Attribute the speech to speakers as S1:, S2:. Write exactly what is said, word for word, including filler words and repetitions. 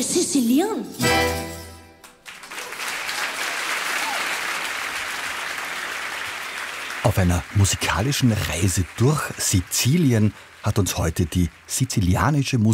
S1: Sizilien.
S2: Auf einer musikalischen Reise durch Sizilien hat uns heute die sizilianische Musik